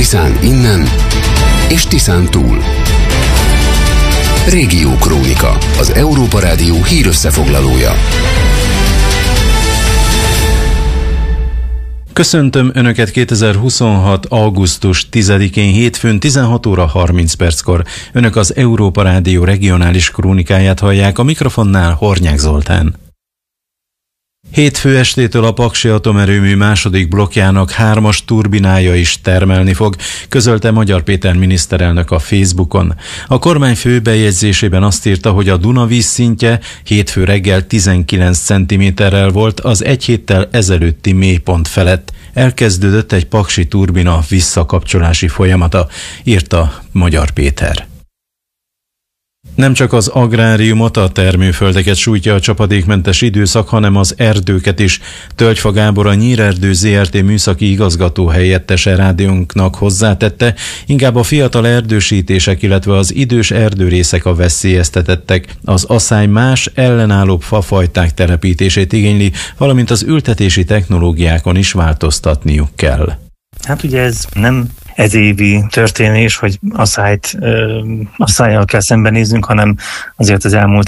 Tiszán innen és Tiszán túl. Régiókrónika, az Európa Rádió hírösszefoglalója. Köszöntöm Önöket 2026. augusztus 10-én hétfőn 16 óra 30 perckor. Önök az Európa Rádió regionális krónikáját hallják, a mikrofonnál Hornyák Zoltán. Hétfő estétől a Paksi atomerőmű második blokkjának 3-as turbinája is termelni fog, közölte Magyar Péter miniszterelnök a Facebookon. A kormányfő bejegyzésében azt írta, hogy a Duna vízszintje hétfő reggel 19 cm-rel volt az egy héttel ezelőtti mélypont felett. Elkezdődött egy paksi turbina visszakapcsolási folyamata, írta Magyar Péter. Nem csak az agráriumot, a termőföldeket sújtja a csapadékmentes időszak, hanem az erdőket is. Tölgyfa Gábor, a Nyírerdő Zrt. Műszaki igazgató helyettese rádiónknak hozzátette, inkább a fiatal erdősítések, illetve az idős erdőrészek a veszélyeztetettek. Az aszály más, ellenállóbb fafajták telepítését igényli, valamint az ültetési technológiákon is változtatniuk kell. Hát ugye ez nem ezévi történés, hogy aszályjal kell szembenéznünk, hanem azért az elmúlt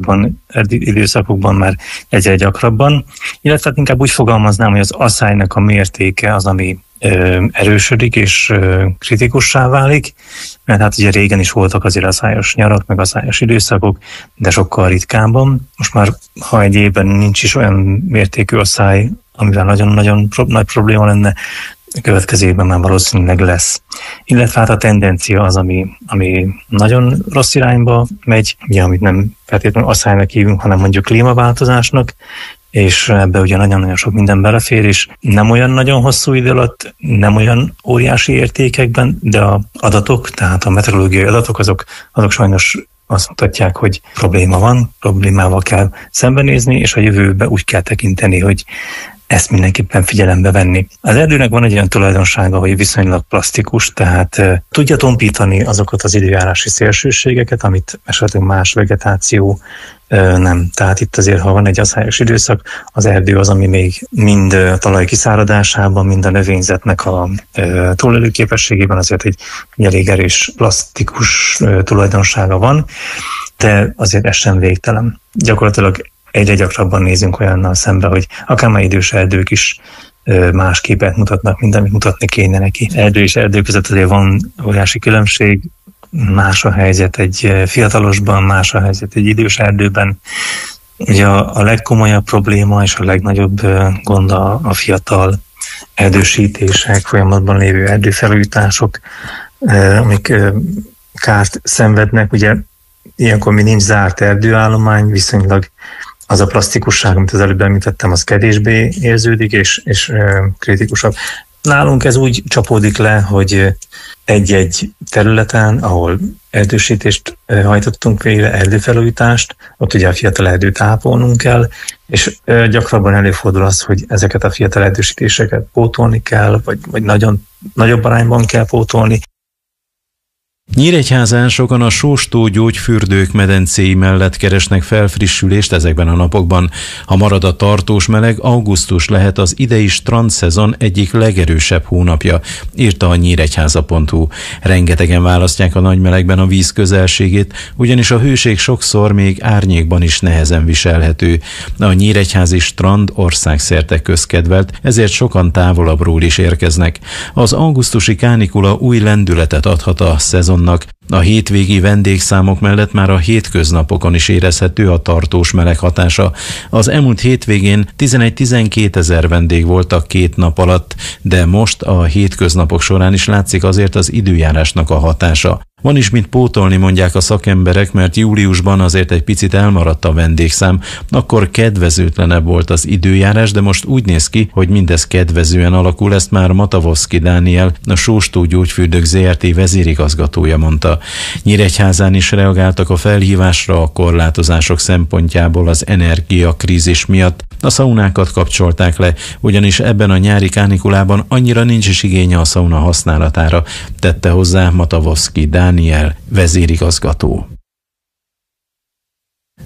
időszakokban már egyre gyakrabban. Illetve inkább úgy fogalmaznám, hogy az aszálynak a mértéke az, ami erősödik és kritikussá válik, mert hát ugye régen is voltak azért aszályos nyarak, meg aszályos időszakok, de sokkal ritkábban. Most már, ha egy évben nincs is olyan mértékű aszály, amivel nagyon-nagyon nagy probléma lenne, a következő évben már valószínűleg lesz. Illetve hát a tendencia az, ami nagyon rossz irányba megy, ugye, amit nem feltétlenül aszálynak hívunk, hanem mondjuk klímaváltozásnak, és ebbe ugye nagyon-nagyon sok minden belefér, és nem olyan nagyon hosszú idő alatt, nem olyan óriási értékekben, de az adatok, tehát a meteorológiai adatok, azok sajnos azt mutatják, hogy problémával kell szembenézni, és a jövőbe úgy kell tekinteni, hogy ezt mindenképpen figyelembe venni. Az erdőnek van egy olyan tulajdonsága, hogy viszonylag plastikus, tehát tudja tompítani azokat az időjárási szélsőségeket, amit esetleg más vegetáció nem. Tehát itt azért, ha van egy aszályos időszak, az erdő az, ami még mind a talaj kiszáradásában, mind a növényzetnek a túlélő képességében azért egy elég erős plastikus tulajdonsága van, de azért ez sem végtelen. Gyakorlatilag egyre gyakrabban nézünk olyannal szembe, hogy akár már idős erdők is más képet mutatnak, mint amit mutatni kéne neki. Erdő és erdő között azért van óriási különbség, más a helyzet egy fiatalosban, más a helyzet egy idős erdőben. Ugye a legkomolyabb probléma és a legnagyobb gond a fiatal erdősítések, folyamatban lévő erdőfelújítások, amik kárt szenvednek. Ugye ilyenkor mi nincs zárt erdőállomány, viszonylag az a plastikusság, amit az előbb említettem, az kevésbé érződik, és kritikusabb. Nálunk ez úgy csapódik le, hogy egy-egy területen, ahol erdősítést hajtottunk végre, erdőfelújítást, ott ugye a fiatal erdőt ápolnunk kell, és gyakrabban előfordul az, hogy ezeket a fiatal erdősítéseket pótolni kell, vagy nagyon nagyobb arányban kell pótolni. Nyíregyházán sokan a Sóstó gyógyfürdők medencéi mellett keresnek felfrissülést ezekben a napokban. Ha marad a tartós meleg, augusztus lehet az idei strandszezon egyik legerősebb hónapja, írta a nyíregyháza.hu. Rengetegen választják a nagy melegben a víz közelségét, ugyanis a hőség sokszor még árnyékban is nehezen viselhető. A nyíregyházi strand országszerte közkedvelt, ezért sokan távolabbról is érkeznek. Az augusztusi kánikula új lendületet adhat a szezon. A hétvégi vendégszámok mellett már a hétköznapokon is érezhető a tartós meleg hatása. Az elmúlt hétvégén 11-12 ezer vendég voltak 2 nap alatt, de most a hétköznapok során is látszik azért az időjárásnak a hatása. Van is mit pótolni, mondják a szakemberek, mert júliusban azért egy picit elmaradt a vendégszám, akkor kedvezőtlenebb volt az időjárás, de most úgy néz ki, hogy mindez kedvezően alakul, ezt már Matavoszki Dániel, a Sóstó Gyógyfürdők Zrt. Vezérigazgatója mondta. Nyíregyházán is reagáltak a felhívásra a korlátozások szempontjából az energiakrízis miatt. A szaunákat kapcsolták le, ugyanis ebben a nyári kánikulában annyira nincs is igénye a szauna használatára, tette hozzá Matavoszki Dániel vezérigazgató.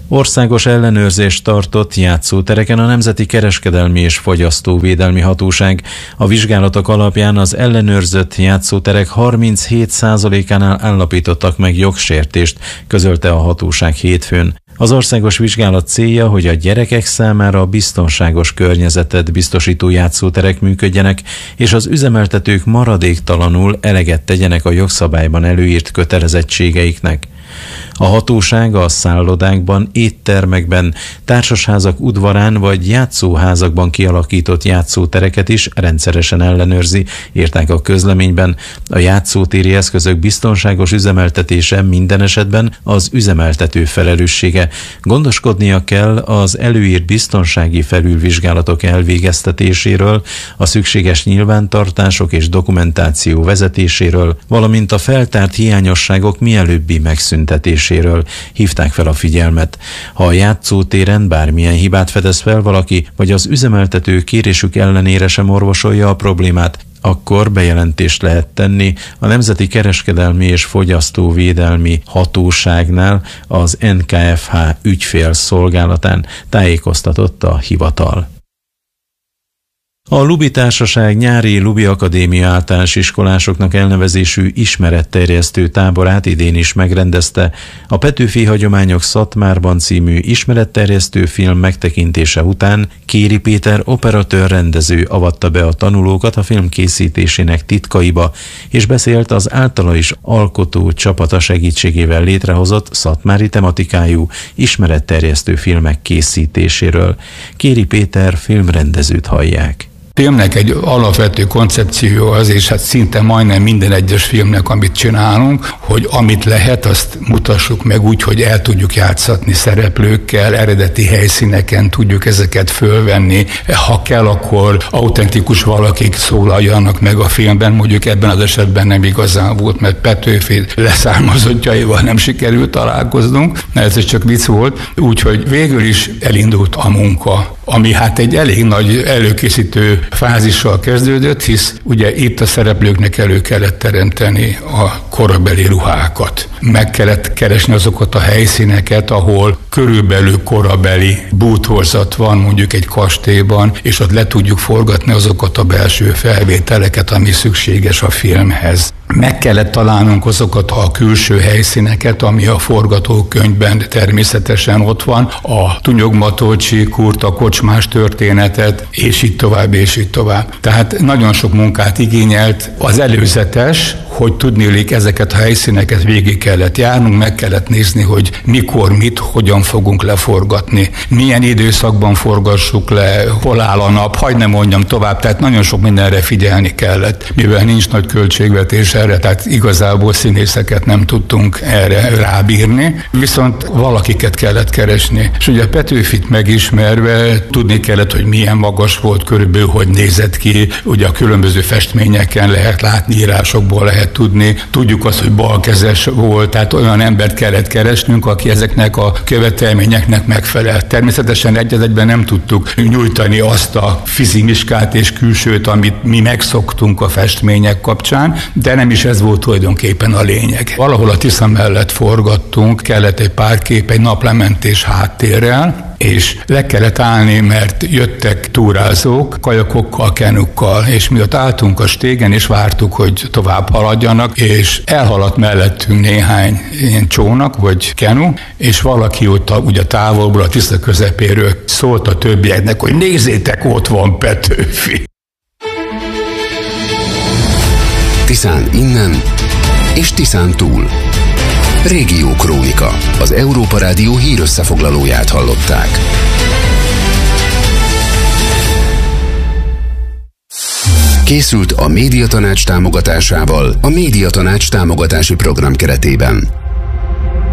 Országos ellenőrzést tartott játszótereken a Nemzeti Kereskedelmi és Fogyasztóvédelmi Hatóság. A vizsgálatok alapján az ellenőrzött játszóterek 37%-ánál állapítottak meg jogsértést, közölte a hatóság hétfőn. Az országos vizsgálat célja, hogy a gyerekek számára biztonságos környezetet biztosító játszóterek működjenek, és az üzemeltetők maradéktalanul eleget tegyenek a jogszabályban előírt kötelezettségeiknek. A hatóság a szállodákban, éttermekben, társasházak udvarán vagy játszóházakban kialakított játszótereket is rendszeresen ellenőrzi, írták a közleményben. A játszótéri eszközök biztonságos üzemeltetése minden esetben az üzemeltető felelőssége. Gondoskodnia kell az előírt biztonsági felülvizsgálatok elvégeztetéséről, a szükséges nyilvántartások és dokumentáció vezetéséről, valamint a feltárt hiányosságok mielőbbi megszüntetéséről hívták fel a figyelmet. Ha a játszótéren bármilyen hibát fedez fel valaki, vagy az üzemeltető kérésük ellenére sem orvosolja a problémát, akkor bejelentést lehet tenni a Nemzeti Kereskedelmi és Fogyasztóvédelmi Hatóságnál, az NKFH ügyfélszolgálatán, tájékoztatott a hivatal. A Lubi Társaság nyári Lubi Akadémia általános iskolásoknak elnevezésű ismeretterjesztő táborát idén is megrendezte. A Petőfi Hagyományok Szatmárban című ismeretterjesztő film megtekintése után Kéri Péter operatőr rendező avatta be a tanulókat a film készítésének titkaiba, és beszélt az általa is alkotó csapata segítségével létrehozott szatmári tematikájú ismeretterjesztő filmek készítéséről. Kéri Péter filmrendezőt hallják. Filmnek egy alapvető koncepció az, és hát szinte majdnem minden egyes filmnek, amit csinálunk, hogy amit lehet, azt mutassuk meg úgy, hogy el tudjuk játszatni szereplőkkel, eredeti helyszíneken tudjuk ezeket fölvenni. Ha kell, akkor autentikus valakik szólaljanak meg a filmben, mondjuk ebben az esetben nem igazán volt, mert Petőfi leszármazottjaival nem sikerült találkoznunk, ez csak vicc volt, úgyhogy végül is elindult a munka, ami hát egy elég nagy előkészítő fázissal kezdődött, hisz ugye itt a szereplőknek elő kellett teremteni a korabeli ruhákat. Meg kellett keresni azokat a helyszíneket, ahol körülbelül korabeli bútorzat van mondjuk egy kastélyban, és ott le tudjuk forgatni azokat a belső felvételeket, ami szükséges a filmhez. Meg kellett találnunk azokat a külső helyszíneket, ami a forgatókönyvben természetesen ott van, a Tunyog-Matolcsi Kurt, a kocsmás történetet, és így tovább, és így tovább. Tehát nagyon sok munkát igényelt az előzetes, hogy tudniillik ezeket a helyszíneket végig kellett járnunk, meg kellett nézni, hogy mikor, mit, hogyan fogunk leforgatni, milyen időszakban forgassuk le, hol áll a nap, hadd ne mondjam tovább, tehát nagyon sok mindenre figyelni kellett, mivel nincs nagy költségvetés erre, tehát igazából színészeket nem tudtunk erre rábírni, viszont valakiket kellett keresni. És ugye Petőfit megismerve tudni kellett, hogy milyen magas volt körülbelül, hogy nézett ki, ugye a különböző festményeken lehet látni, írásokból lehet tudni, tudjuk azt, hogy balkezes volt, tehát olyan embert kellett keresnünk, aki ezeknek a követelményeknek megfelel. Természetesen egy-egyben nem tudtuk nyújtani azt a fizimiskát és külsőt, amit mi megszoktunk a festmények kapcsán, de nem is ez volt tulajdonképpen a lényeg. Valahol a Tisza mellett forgattunk, kellett egy pár kép, egy naplementés háttérrel, és le kellett állni, mert jöttek túrázók, kajakokkal, kenukkal, és mi ott álltunk a stégen, és vártuk, hogy tovább haladjanak, és elhaladt mellettünk néhány ilyen csónak, vagy kenu, és valaki ott ugye távolból, a Tisza közepéről szólt a többieknek, hogy nézzétek, ott van Petőfi. Tiszán innen és Tiszán túl. Régiókrónika. Az Európa Rádió hírösszefoglalóját hallották. Készült a Médiatanács támogatásával a Médiatanács támogatási program keretében.